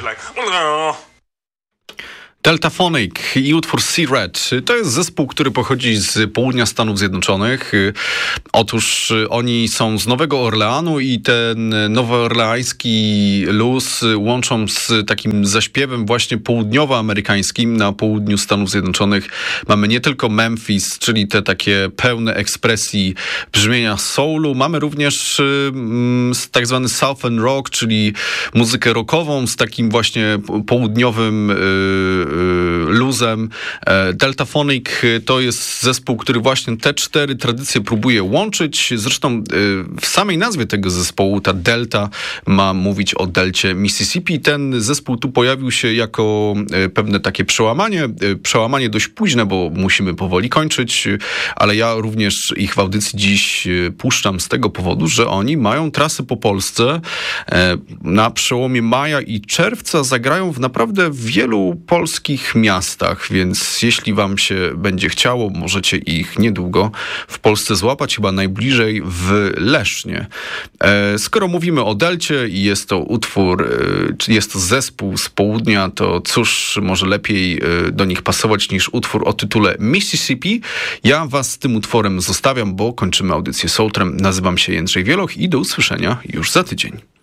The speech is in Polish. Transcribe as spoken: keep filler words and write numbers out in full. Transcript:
Deltaphonic i utwór Sea Red. To jest zespół, który pochodzi z południa Stanów Zjednoczonych. Otóż oni są z Nowego Orleanu i ten nowoorleański luz łączą z takim zaśpiewem właśnie południowoamerykańskim. Na południu Stanów Zjednoczonych mamy nie tylko Memphis, czyli te takie pełne ekspresji brzmienia soulu. Mamy również tak zwany Southern Rock, czyli muzykę rockową z takim właśnie południowym luzem. Deltaphonic to jest zespół, który właśnie te cztery tradycje próbuje łączyć. Zresztą w samej nazwie tego zespołu ta delta ma mówić o delcie Mississippi. Ten zespół tu pojawił się jako pewne takie przełamanie. Przełamanie dość późne, bo musimy powoli kończyć, ale ja również ich w audycji dziś puszczam z tego powodu, że oni mają trasy po Polsce. Na przełomie maja i czerwca zagrają w naprawdę wielu polskich miastach, więc jeśli wam się będzie chciało, możecie ich niedługo w Polsce złapać, chyba najbliżej w Lesznie. Skoro mówimy o delcie i jest to utwór, czy jest to zespół z południa, to cóż może lepiej do nich pasować niż utwór o tytule Mississippi. Ja was z tym utworem zostawiam, bo kończymy audycję Soultrem. Nazywam się Jędrzej Wieloch i do usłyszenia już za tydzień.